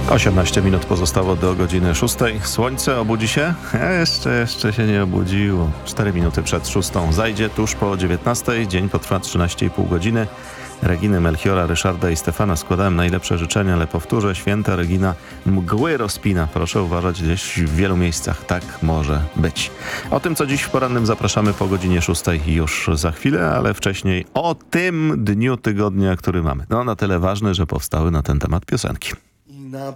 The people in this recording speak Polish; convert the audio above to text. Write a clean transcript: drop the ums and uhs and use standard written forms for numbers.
18 minut pozostało do godziny 6. Słońce obudzi się? Jeszcze się nie obudziło. 4 minuty przed 6. Zajdzie tuż po 19. Dzień potrwa 13,5 godziny. Reginy, Melchiora, Ryszarda i Stefana składałem najlepsze życzenia, ale powtórzę, święta Regina mgły rozpina. Proszę uważać, gdzieś w wielu miejscach tak może być. O tym, co dziś w porannym, zapraszamy po godzinie 6 już za chwilę, ale wcześniej o tym dniu tygodnia, który mamy. No na tyle ważny, że powstały na ten temat piosenki. I na